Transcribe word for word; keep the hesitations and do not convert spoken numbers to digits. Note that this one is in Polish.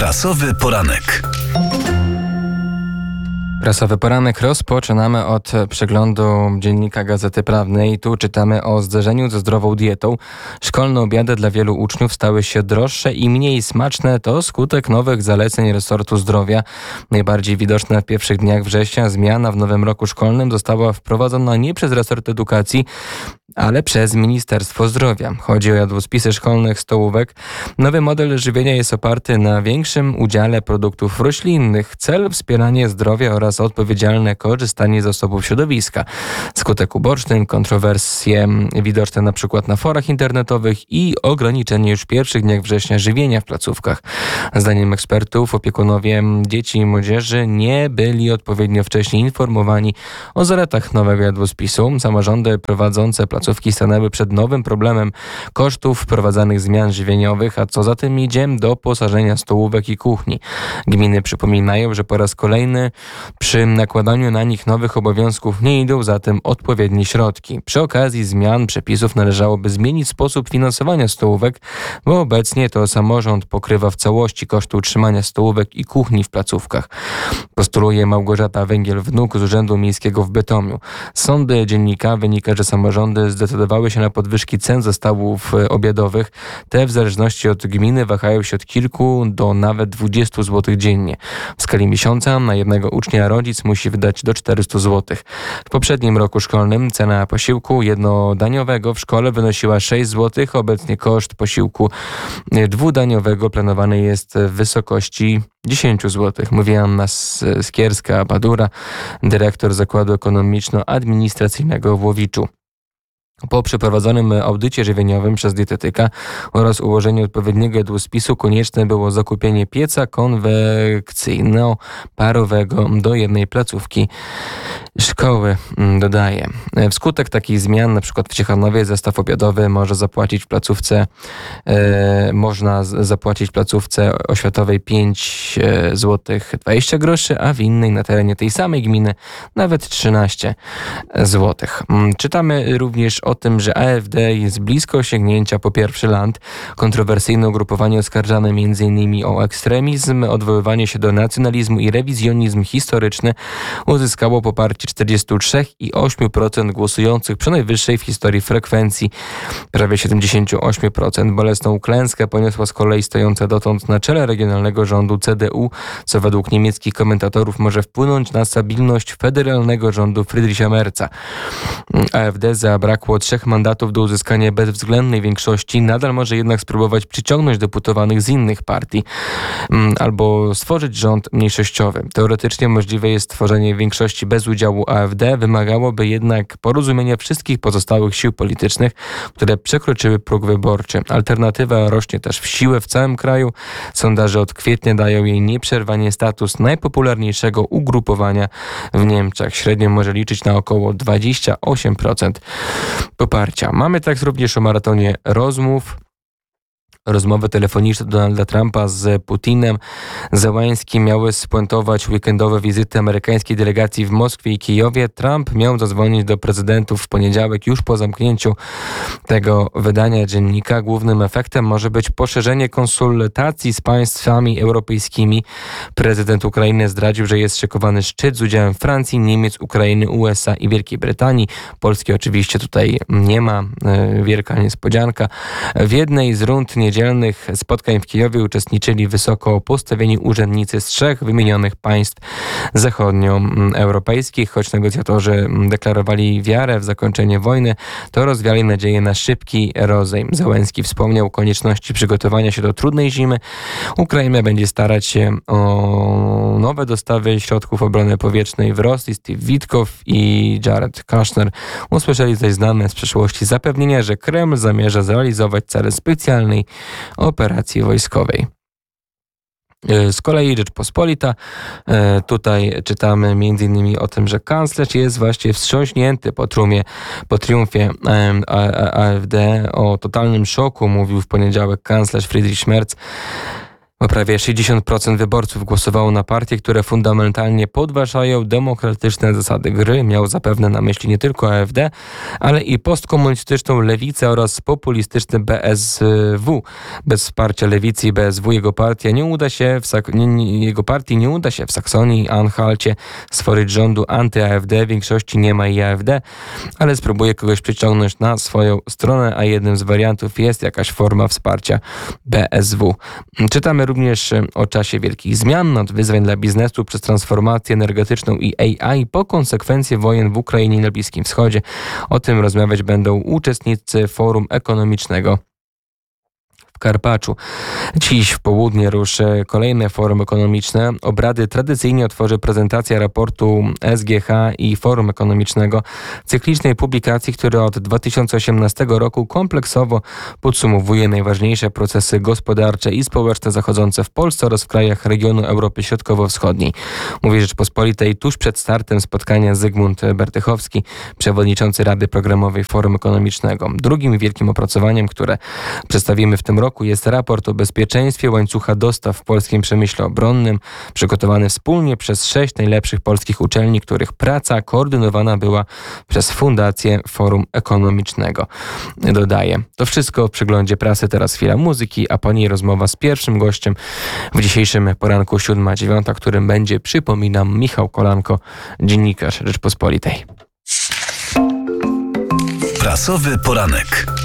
Prasowy poranek. Prasowy poranek rozpoczynamy od przeglądu dziennika Gazety Prawnej. Tu czytamy o zderzeniu ze zdrową dietą. Szkolne obiady dla wielu uczniów stały się droższe i mniej smaczne. To skutek nowych zaleceń resortu zdrowia. Najbardziej widoczna w pierwszych dniach września zmiana w nowym roku szkolnym została wprowadzona nie przez resort edukacji, ale przez Ministerstwo Zdrowia. Chodzi o jadłospisy szkolnych stołówek. Nowy model żywienia jest oparty na większym udziale produktów roślinnych. Cel wspieranie zdrowia oraz odpowiedzialne korzystanie z zasobów środowiska. Skutek uboczny, kontrowersje widoczne na przykład na forach internetowych i ograniczenie już w pierwszych dniach września żywienia w placówkach. Zdaniem ekspertów opiekunowie dzieci i młodzieży nie byli odpowiednio wcześniej informowani o zaletach nowego jadłospisu. Samorządy prowadzące placówki stanęły przed nowym problemem kosztów wprowadzanych zmian żywieniowych, a co za tym idzie doposażenia stołówek i kuchni. Gminy przypominają, że po raz kolejny przy nakładaniu na nich nowych obowiązków nie idą za tym odpowiednie środki. Przy okazji zmian przepisów należałoby zmienić sposób finansowania stołówek, bo obecnie to samorząd pokrywa w całości koszty utrzymania stołówek i kuchni w placówkach. Postuluje Małgorzata Węgiel-Wnuk z Urzędu Miejskiego w Bytomiu. Z sądu dziennika wynika, że samorządy zdecydowały się na podwyżki cen zestawów obiadowych. Te w zależności od gminy wahają się od kilku do nawet dwudziestu złotych dziennie. W skali miesiąca na jednego ucznia rodzic musi wydać do czterystu złotych. W poprzednim roku szkolnym cena posiłku jednodaniowego w szkole wynosiła sześć złotych. Obecnie koszt posiłku dwudaniowego planowany jest w wysokości dziesięć złotych. Mówi Anna Skierska-Badura, dyrektor Zakładu Ekonomiczno-Administracyjnego w Łowiczu. Po przeprowadzonym audycie żywieniowym przez dietetyka oraz ułożeniu odpowiedniego jadłospisu konieczne było zakupienie pieca konwekcyjno-parowego do jednej placówki szkoły, dodaje. Wskutek takich zmian, na przykład w Ciechanowie zestaw obiadowy może zapłacić w placówce e, można zapłacić w placówce oświatowej pięć złotych dwadzieścia groszy, a w innej na terenie tej samej gminy nawet trzynaście złotych. Czytamy również o tym, że A F D jest blisko osiągnięcia po pierwszy land. Kontrowersyjne ugrupowanie oskarżane między innymi o ekstremizm, odwoływanie się do nacjonalizmu i rewizjonizm historyczny uzyskało poparcie czterdzieści trzy i osiem procent głosujących przy najwyższej w historii frekwencji, prawie siedemdziesiąt osiem procent. Bolesną klęskę poniosła z kolei stojąca dotąd na czele regionalnego rządu C D U, co według niemieckich komentatorów może wpłynąć na stabilność federalnego rządu Friedricha Merza. A F D zabrakło trzech mandatów do uzyskania bezwzględnej większości, nadal może jednak spróbować przyciągnąć deputowanych z innych partii albo stworzyć rząd mniejszościowy. Teoretycznie możliwe jest stworzenie większości bez udziału A F D, wymagałoby jednak porozumienia wszystkich pozostałych sił politycznych, które przekroczyły próg wyborczy. Alternatywa rośnie też w siłę w całym kraju. Sondaże od kwietnia dają jej nieprzerwanie status najpopularniejszego ugrupowania w Niemczech. Średnio może liczyć na około dwadzieścia osiem procent poparcia. Mamy tekst również o maratonie rozmów. Rozmowy telefoniczne Donalda Trumpa z Putinem Zełańskim miały spuentować weekendowe wizyty amerykańskiej delegacji w Moskwie i Kijowie. Trump miał zadzwonić do prezydentów w poniedziałek już po zamknięciu tego wydania dziennika. Głównym efektem może być poszerzenie konsultacji z państwami europejskimi. Prezydent Ukrainy zdradził, że jest szykowany szczyt z udziałem Francji, Niemiec, Ukrainy, U S A i Wielkiej Brytanii. Polski oczywiście tutaj nie ma. Wielka niespodzianka. W jednej z rund niedzielnych spotkań w Kijowie uczestniczyli wysoko postawieni urzędnicy z trzech wymienionych państw zachodnioeuropejskich. Choć negocjatorzy deklarowali wiarę w zakończenie wojny, to rozwiali nadzieję na szybki rozejm. Zełenski wspomniał o konieczności przygotowania się do trudnej zimy. Ukraina będzie starać się o nowe dostawy środków obrony powietrznej w Rosji. Steve Witkow i Jared Kushner usłyszeli zaś znane z przeszłości zapewnienia, że Kreml zamierza zrealizować cele specjalnej operacji wojskowej. Z kolei Rzeczpospolita, tutaj czytamy między innymi o tym, że kanclerz jest właśnie wstrząśnięty po, trumie, po triumfie A F D. O totalnym szoku mówił w poniedziałek kanclerz Friedrich Merz. Bo prawie sześćdziesiąt procent wyborców głosowało na partie, które fundamentalnie podważają demokratyczne zasady gry. Miał zapewne na myśli nie tylko A F D, ale i postkomunistyczną lewicę oraz populistyczny B S W. Bez wsparcia lewicy i B S W jego partia nie uda się w Sak- nie, nie, jego partii nie uda się w Saksonii i Anhalcie stworzyć rządu anty-A F D. W większości nie ma i A F D, ale spróbuje kogoś przyciągnąć na swoją stronę, a jednym z wariantów jest jakaś forma wsparcia B S W. Czytamy również o czasie wielkich zmian, od wyzwań dla biznesu przez transformację energetyczną i A I po konsekwencje wojen w Ukrainie i na Bliskim Wschodzie. O tym rozmawiać będą uczestnicy Forum Ekonomicznego w Karpaczu. Dziś w południe ruszy kolejne forum ekonomiczne. Obrady tradycyjnie otworzy prezentacja raportu S G H i Forum Ekonomicznego, cyklicznej publikacji, która od dwa tysiące osiemnastego roku kompleksowo podsumowuje najważniejsze procesy gospodarcze i społeczne zachodzące w Polsce oraz w krajach regionu Europy Środkowo-Wschodniej. Mówi Rzeczpospolitej tuż przed startem spotkania Zygmunt Bertychowski, przewodniczący Rady Programowej Forum Ekonomicznego. Drugim wielkim opracowaniem, które przedstawimy w tym roku, jest raport o bezpieczeństwie łańcucha dostaw w polskim przemyśle obronnym, przygotowany wspólnie przez sześć najlepszych polskich uczelni, których praca koordynowana była przez Fundację Forum Ekonomicznego. Dodaje. To wszystko w przeglądzie prasy. Teraz chwila muzyki, a po niej rozmowa z pierwszym gościem w dzisiejszym poranku siódma dziewiąta, którym będzie, przypominam, Michał Kolanko, dziennikarz Rzeczpospolitej. Prasowy poranek.